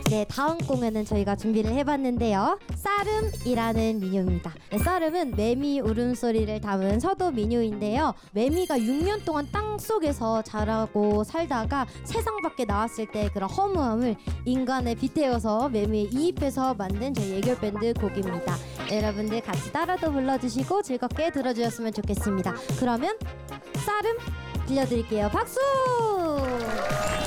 네, 다음 공연은 저희가 준비를 해봤는데요. 쌀음이라는 민요입니다. 네, 쌀음은 매미 울음소리를 담은 서도 민요인데요. 매미가 6년 동안 땅속에서 자라고 살다가 세상 밖에 나왔을 때 그런 허무함을 인간에 빗대어서 매미에 이입해서 만든 저희 애결밴드 곡입니다. 네, 여러분들 같이 따라도 불러주시고 즐겁게 들어주셨으면 좋겠습니다. 그러면 쌀음 들려드릴게요. 박수!